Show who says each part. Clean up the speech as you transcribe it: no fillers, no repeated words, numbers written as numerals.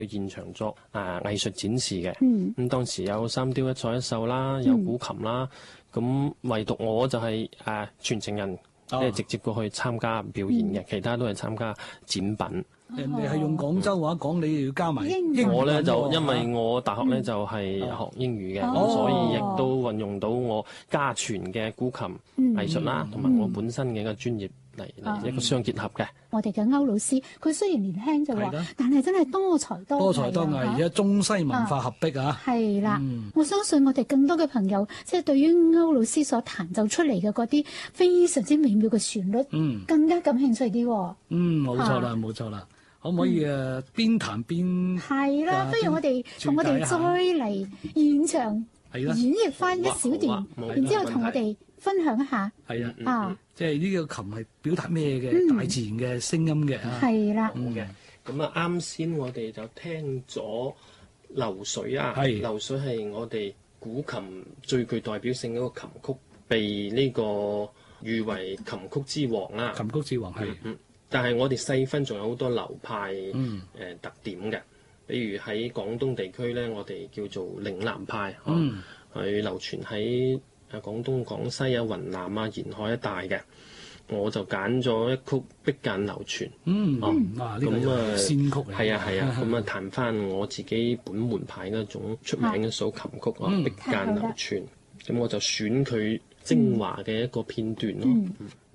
Speaker 1: 現場作藝術展示嘅。咁當時有三雕一菜一秀啦，有古琴啦。咁唯獨我就係傳承人，即係直接過去參加表演嘅，其他都係參加展品。
Speaker 2: 人哋係用廣州話講，你要加埋英語。
Speaker 1: 我咧就因為我大學咧就係學英語嘅，咁所以亦都運用到我家傳嘅古琴藝術啦，同埋我本身嘅一個專業嚟一個相結合嘅。
Speaker 3: 我哋嘅歐老師，佢雖然年輕就話，但係真係多才多藝，
Speaker 2: 而家中西文化合璧啊！
Speaker 3: 係啦，我相信我哋更多嘅朋友，即係對於歐老師所彈奏出嚟嘅嗰啲非常之美妙嘅旋律，更加感興趣啲。
Speaker 2: 冇錯啦，冇錯啦。可唔可以邊彈邊？
Speaker 3: 係啦，不如我哋同我哋再嚟現場演繹翻一小段，然之後同我哋分享一下。
Speaker 2: 係啊，即係呢個琴係表達咩嘅？大自然嘅聲音嘅。
Speaker 3: 係啦。
Speaker 1: 好嘅，咁啱先我哋就聽咗流水啊，流水係我哋古琴最具代表性嗰個琴曲，被呢個譽為琴曲之王啦。
Speaker 2: 琴曲之王係。
Speaker 1: 但係我哋細分仲有好多流派特點嘅，比如喺廣東地區咧，我哋叫做嶺南派，佢流傳喺廣東、廣西啊、雲南啊、沿海一帶嘅。我就揀咗一曲《碧澗流傳》。
Speaker 2: 咁先曲嚟。
Speaker 1: 係啊，咁啊彈翻我自己本門派嗰種出名嘅首琴曲啊，《碧澗流傳》。咁我就選佢精華嘅一個片段咯。